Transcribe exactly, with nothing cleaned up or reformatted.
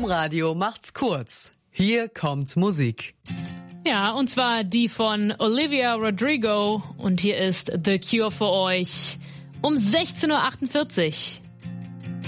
Domradio macht's kurz. Hier kommt Musik. Ja, und zwar die von Olivia Rodrigo. Und hier ist The Cure für euch um sechzehn Uhr achtundvierzig.